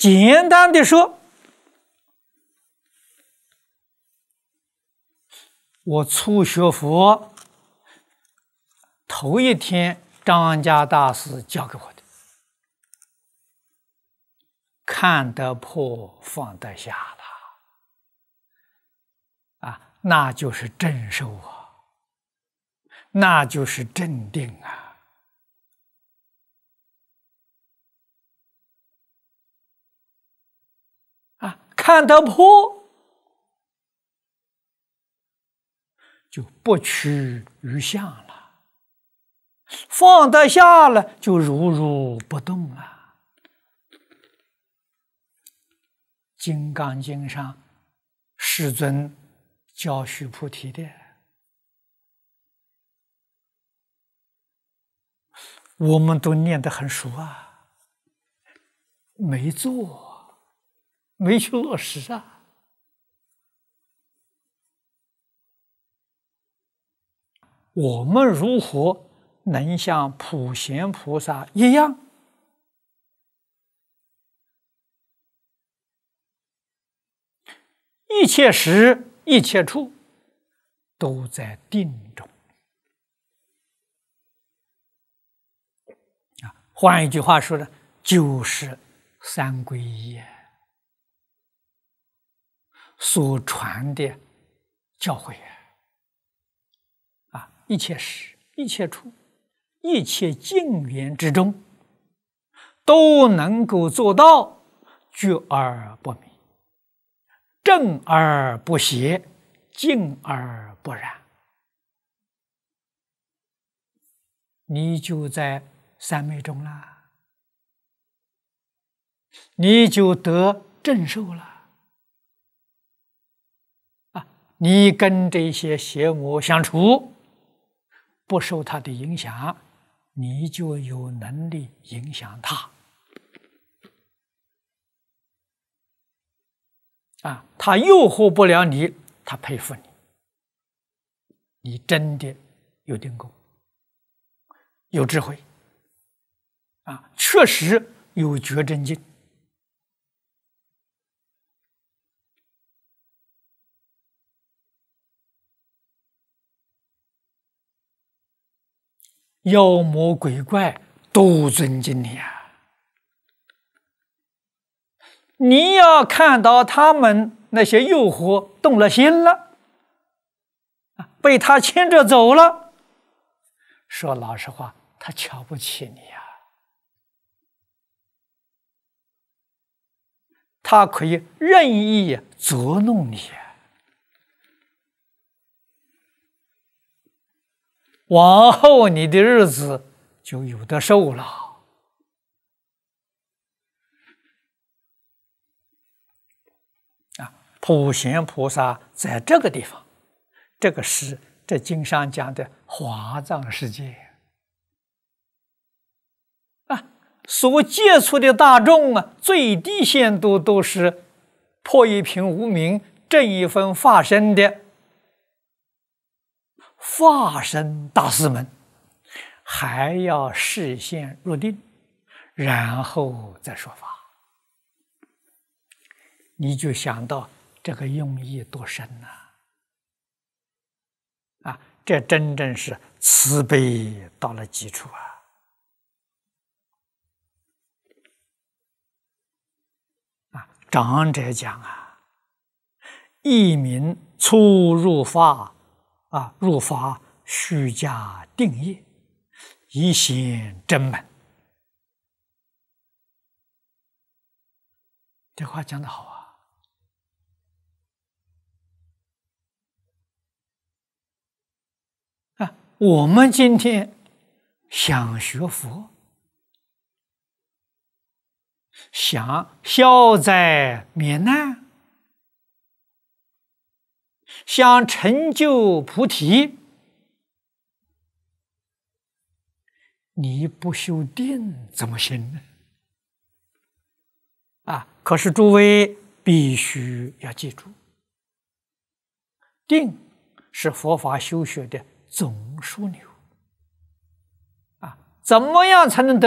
简单的说，我初学佛头一天，张家大师教给我的，看得破，放得下了，那就是正受啊，那就是正定看得破，就不趋于相了；放得下了，就如如不动了。《金刚经》上，世尊教须菩提的，我们都念得很熟没做，没去落实我们如何能像普贤菩萨一样，一切时一切处都在定中？换一句话说呢，就是三皈依所传的教诲一切时一切处一切境缘之中，都能够做到觉而不迷，正而不邪，静而不染。你就在三昧中了，你就得正受了你跟这些邪魔相处，不受他的影响，你就有能力影响他他诱惑不了你，他佩服你，你真的有定功，有智慧确实有觉真经。妖魔鬼怪都尊敬你你要看到他们那些诱惑动了心了，被他牵着走了，说老实话，他瞧不起你他可以任意捉弄你往后你的日子就有的受了普贤菩萨在这个地方，这个是这经上讲的华藏世界所接触的大众最低限度都是破一品无明，正一分法身的法身大师们，还要示现入定，然后再说法。你就想到这个用意多深这真正是慈悲到了极处长者讲一名初入法入法须加定业，以显真门。这话讲得好我们今天想学佛，想消灾免难，想成就菩提，你不修定怎么行呢？可是诸位必须要记住，定是佛法修学的总枢纽怎么样才能得